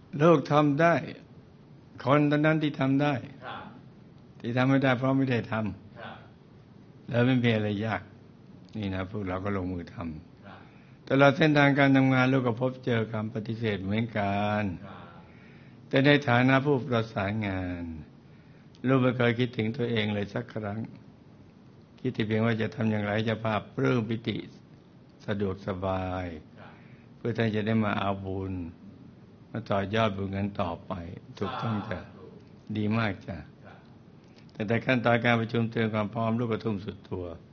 ลูกทำได้คนตอนนั้นที่ทำได้ที่ทำไม่ได้เพราะไม่ได้ทำแล้วไม่มีอะไรยากนี่นะพวกเราก็ลงมือทำตลอดเส้นทางการทำงานลูกก็พบเจอคำปฏิเสธเหมือนกันแต่ในฐานะผู้ประสานงานลูกไม่เคยคิดถึงตัวเองเลยสักครั้งคิดแต่เพียงว่าจะทำอย่างไรจะภาพปลื้มปิติสะดวกสบายเพื่อท่านจะได้มาเอาบุญมาต่อยอดบุญกันต่อไปถูกต้องจ้ะดีมากจ้ะแต่ขั้นตอนการประชุมเตรียมความพร้อมลูกก็ทุ่มสุดตัว